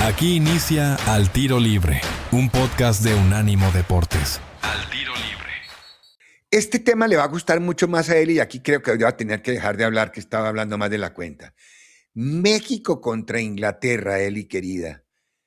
Aquí inicia Al Tiro Libre, un podcast de Unánimo Deportes. Al Tiro Libre. Este tema le va a gustar mucho más a él y aquí creo que voy a tener que dejar de hablar, que estaba hablando más de la cuenta. México contra Inglaterra, Eli querida.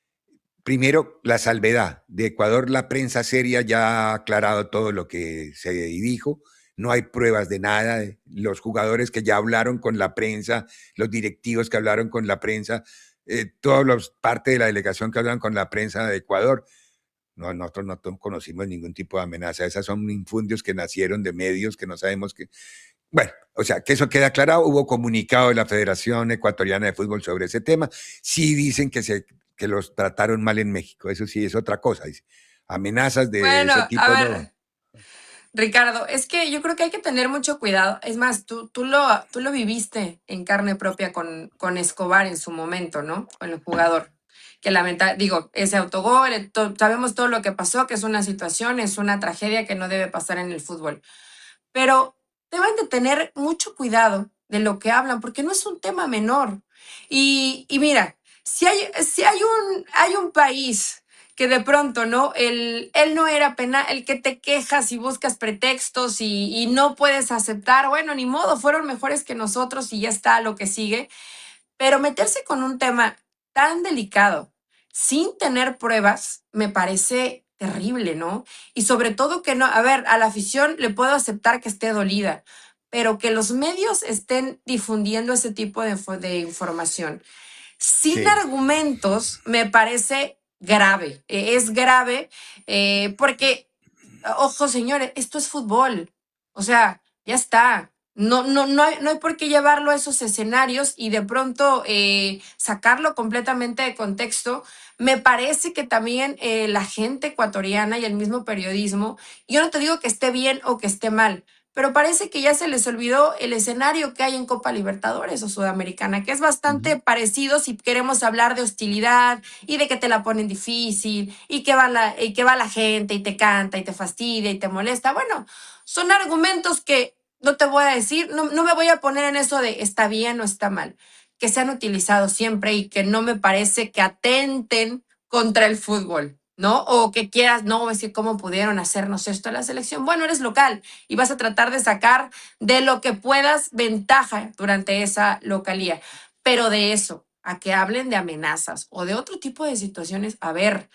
Primero, la salvedad. De Ecuador, la prensa seria ya ha aclarado todo lo que se dijo. No hay pruebas de nada. Los jugadores que ya hablaron con la prensa, los directivos que hablaron con la prensa, todos los parte de la delegación que hablan con la prensa de Ecuador. No, nosotros no conocimos ningún tipo de amenaza. Esas son infundios que nacieron de medios que no sabemos que... Bueno, o sea, que eso queda aclarado. Hubo comunicado de la Federación Ecuatoriana de Fútbol sobre ese tema. Sí dicen que los trataron mal en México. Eso sí es otra cosa. Dice. Amenazas de Bueno, ese a tipo no. ver, Ricardo, es que yo creo que hay que tener mucho cuidado. Es más, tú lo viviste en carne propia con Escobar en su momento, ¿no? Con el jugador. Que digo, ese autogol, sabemos todo lo que pasó, que es una situación, es una tragedia que no debe pasar en el fútbol. Pero deben de tener mucho cuidado de lo que hablan, porque no es un tema menor. Y mira, si hay un país que de pronto, ¿no? Él no era penal, el que te quejas y buscas pretextos y no puedes aceptar, bueno, ni modo, fueron mejores que nosotros y ya está lo que sigue. Pero meterse con un tema tan delicado sin tener pruebas me parece terrible, ¿no? Y sobre todo que no, a ver, a la afición le puedo aceptar que esté dolida, pero que los medios estén difundiendo ese tipo de información sin Sí, argumentos me parece grave. Es grave porque, ojo, señores, esto es fútbol. O sea, ya está. No hay por qué llevarlo a esos escenarios y de pronto sacarlo completamente de contexto. Me parece que también la gente ecuatoriana y el mismo periodismo, yo no te digo que esté bien o que esté mal, pero parece que ya se les olvidó el escenario que hay en Copa Libertadores o Sudamericana, que es bastante parecido si queremos hablar de hostilidad y de que te la ponen difícil y que va la gente y te canta y te fastidia y te molesta. Bueno, son argumentos que no te voy a decir, no me voy a poner en eso de está bien o está mal, que se han utilizado siempre y que no me parece que atenten contra el fútbol. ¿No? O que quieras, no, decir cómo pudieron hacernos esto a la selección. Bueno, eres local y vas a tratar de sacar de lo que puedas ventaja durante esa localía. Pero de eso, a que hablen de amenazas o de otro tipo de situaciones, a ver,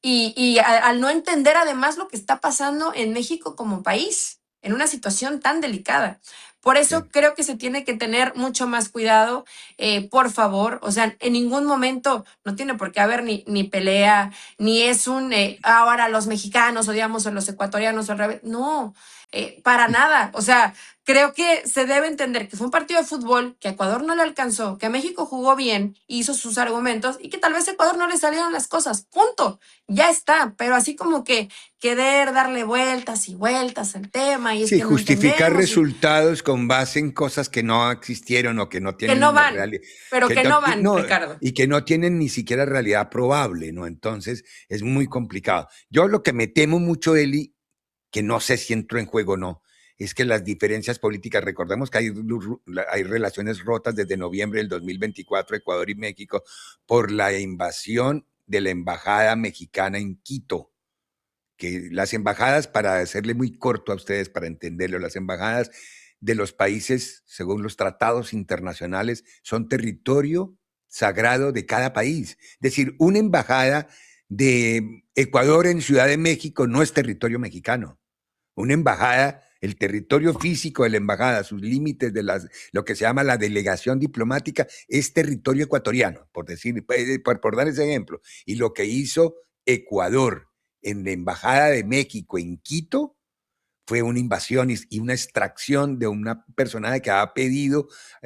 al no entender además lo que está pasando en México como país, en una situación tan delicada. Por sí. eso creo que se tiene que tener mucho más cuidado, por favor. O sea, en ningún momento no tiene por qué haber ni pelea, ni es ahora los mexicanos odiamos a los ecuatorianos o al revés. No, para nada. O sea, creo que se debe entender que fue un partido de fútbol, que a Ecuador no le alcanzó, que México jugó bien, hizo sus argumentos y que tal vez a Ecuador no le salieron las cosas. Punto. Ya está. Pero así como que querer darle vueltas y vueltas al tema y es Sí, que no justificar entendemos y resultados con base en cosas que no existieron o que no que no tienen van, realidad, pero que no van, no, Ricardo. y que no tienen ni siquiera realidad probable, ¿no? Entonces es muy complicado. Yo lo que me temo mucho, Eli, que no sé si entró en juego o no, es que las diferencias políticas, recordemos que hay relaciones rotas desde noviembre del 2024, Ecuador y México, por la invasión de la embajada mexicana en Quito, que las embajadas, para hacerle muy corto a ustedes, para entenderlo, las embajadas de los países, según los tratados internacionales, son territorio sagrado de cada país. Es decir, una embajada de Ecuador en Ciudad de México no es territorio mexicano. Una embajada, el territorio físico de la embajada, sus límites de lo que se llama la delegación diplomática, es territorio ecuatoriano, por decir, por dar ese ejemplo. Y lo que hizo Ecuador en la embajada de México en Quito fue una invasión y una extracción de una persona que ha pedido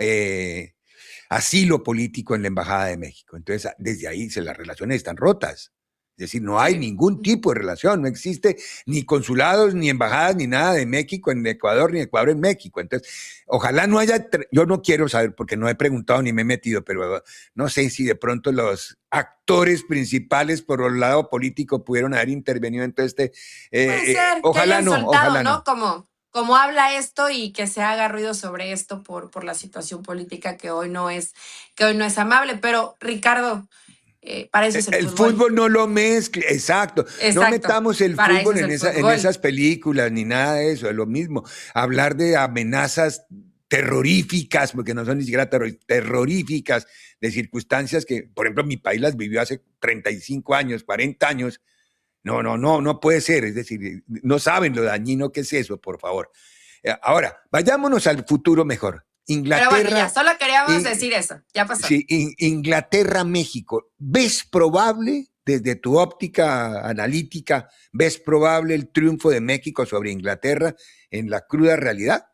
asilo político en la embajada de México. Entonces, desde ahí las relaciones están rotas. Es decir, no hay Sí. ningún tipo de relación, no existe ni consulados, ni embajadas, ni nada de México en Ecuador, ni Ecuador en México. Entonces, ojalá no haya, yo no quiero saber porque no he preguntado ni me he metido, pero no sé si de pronto los actores principales por el lado político pudieron haber intervenido en todo este, Puede ser que ojalá hayan no, soltado, ojalá ¿no? no. Como habla esto y que se haga ruido sobre esto por la situación política que hoy no es amable. Pero, Ricardo, para eso es el fútbol no lo mezcle, exacto. No metamos el para fútbol eso en, es el en fútbol. esas películas ni nada de eso, es lo mismo. Hablar de amenazas terroríficas, porque no son ni siquiera terroríficas, de circunstancias que, por ejemplo, mi país las vivió hace 35 años, 40 años. No puede ser. Es decir, no saben lo dañino que es eso, por favor. Ahora, vayámonos al futuro mejor. Pero bueno, ya, Inglaterra, solo queríamos decir eso, ya pasó. sí, Inglaterra, México. ¿Ves probable, desde tu óptica analítica, ves probable el triunfo de México sobre Inglaterra en la cruda realidad?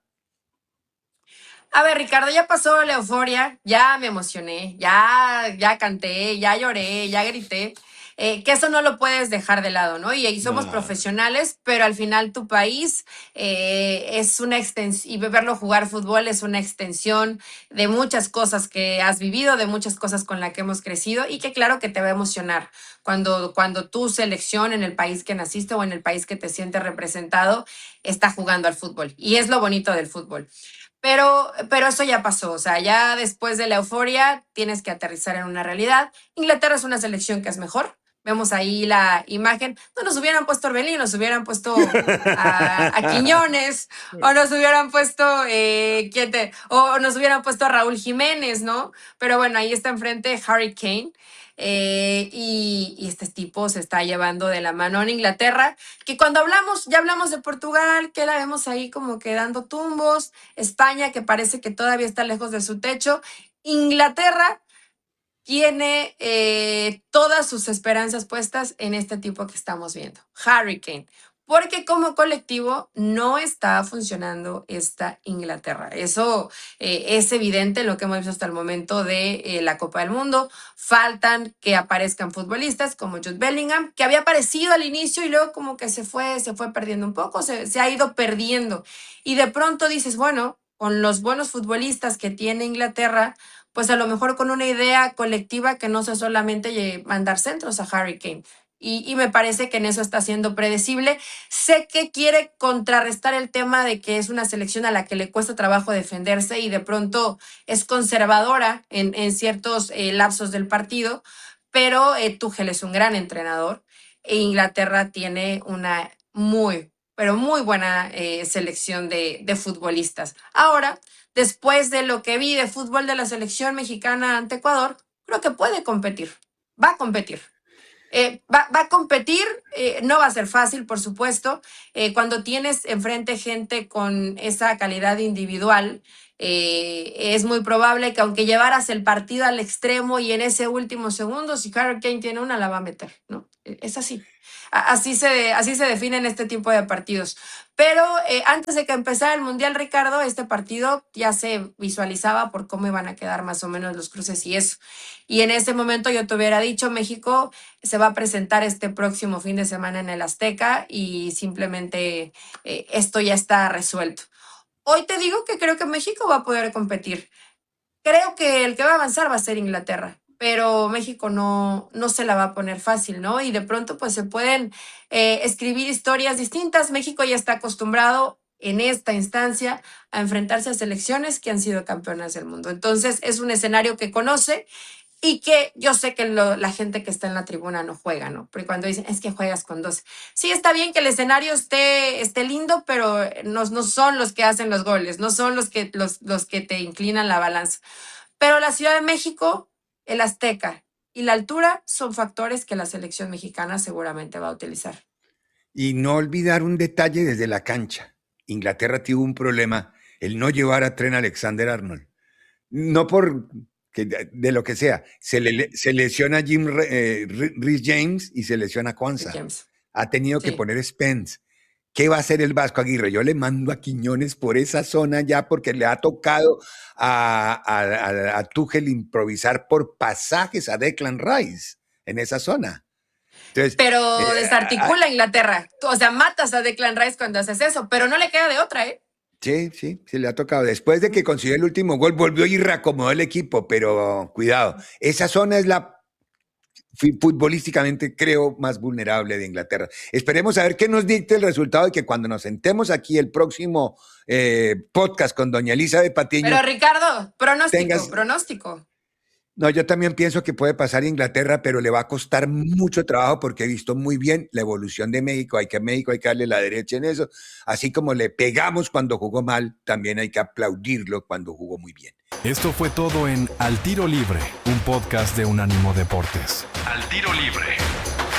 A ver, Ricardo, ya pasó la euforia, ya me emocioné, ya canté, ya lloré, ya grité. Que eso no lo puedes dejar de lado, ¿no? Y somos profesionales, pero al final tu país es una extensión, y verlo jugar fútbol es una extensión de muchas cosas que has vivido, de muchas cosas con las que hemos crecido y que claro que te va a emocionar cuando tu selección en el país que naciste o en el país que te sientes representado está jugando al fútbol. Y es lo bonito del fútbol. Pero eso ya pasó, o sea, ya después de la euforia tienes que aterrizar en una realidad. Inglaterra es una selección que es mejor. Vemos ahí la imagen. No nos hubieran puesto a Orbelín, nos hubieran puesto a Quiñones, o nos hubieran puesto, o nos hubieran puesto a Raúl Jiménez, ¿no? Pero bueno, ahí está enfrente Harry Kane. Y este tipo se está llevando de la mano en Inglaterra, que cuando ya hablamos de Portugal, que la vemos ahí como que dando tumbos, España, que parece que todavía está lejos de su techo, Inglaterra tiene todas sus esperanzas puestas en este tipo que estamos viendo, Harry Kane, porque como colectivo no está funcionando esta Inglaterra. Eso es evidente en lo que hemos visto hasta el momento de la Copa del Mundo. Faltan que aparezcan futbolistas como Jude Bellingham, que había aparecido al inicio y luego como que se fue perdiendo un poco, se ha ido perdiendo. Y de pronto dices, bueno, con los buenos futbolistas que tiene Inglaterra, pues a lo mejor con una idea colectiva que no sea solamente mandar centros a Harry Kane. Y me parece que en eso está siendo predecible. Sé que quiere contrarrestar el tema de que es una selección a la que le cuesta trabajo defenderse y de pronto es conservadora en ciertos lapsos del partido, pero Tuchel es un gran entrenador e Inglaterra tiene una pero muy buena selección de futbolistas. Ahora, después de lo que vi de fútbol de la selección mexicana ante Ecuador, creo que puede competir, va a competir. Va a competir, no va a ser fácil, por supuesto. Cuando tienes enfrente gente con esa calidad individual, es muy probable que aunque llevaras el partido al extremo y en ese último segundo, si Harry Kane tiene una, la va a meter, ¿no? Es así. Así se definen este tipo de partidos. Pero antes de que empezara el Mundial, Ricardo, este partido ya se visualizaba por cómo iban a quedar más o menos los cruces y eso. Y en ese momento yo te hubiera dicho, México se va a presentar este próximo fin de semana en el Azteca y simplemente esto ya está resuelto. Hoy te digo que creo que México va a poder competir. Creo que el que va a avanzar va a ser Inglaterra, pero México no se la va a poner fácil, ¿no? Y de pronto pues se pueden escribir historias distintas. México ya está acostumbrado en esta instancia a enfrentarse a selecciones que han sido campeonas del mundo. Entonces es un escenario que conoce y que yo sé que la gente que está en la tribuna no juega, ¿no? Porque cuando dicen, es que juegas con 12. Sí, está bien que el escenario esté lindo, pero no son los que hacen los goles, no son los que te inclinan la balanza. Pero la Ciudad de México, el Azteca y la altura son factores que la selección mexicana seguramente va a utilizar. Y no olvidar un detalle desde la cancha. Inglaterra tuvo un problema, el no llevar a Trent Alexander-Arnold. No por de lo que sea. Se lesiona Jim Reece James y se lesiona Kwanzaa. Ha tenido que poner Spence. ¿Qué va a hacer el Vasco Aguirre? Yo le mando a Quiñones por esa zona ya porque le ha tocado a Tuchel improvisar por pasajes a Declan Rice en esa zona. Entonces, pero desarticula Inglaterra. O sea, matas a Declan Rice cuando haces eso, pero no le queda de otra, ¿eh? Sí, se le ha tocado. Después de que consiguió el último gol, volvió y reacomodó el equipo, pero cuidado. Esa zona es la futbolísticamente, creo, más vulnerable de Inglaterra. Esperemos a ver qué nos dicta el resultado y que cuando nos sentemos aquí el próximo podcast con doña Elizabeth Patiño. Pero Ricardo, pronóstico. No, yo también pienso que puede pasar a Inglaterra, pero le va a costar mucho trabajo porque he visto muy bien la evolución de México. México hay que darle la derecha en eso. Así como le pegamos cuando jugó mal, también hay que aplaudirlo cuando jugó muy bien. Esto fue todo en Al Tiro Libre, un podcast de Unánimo Deportes. Al Tiro Libre.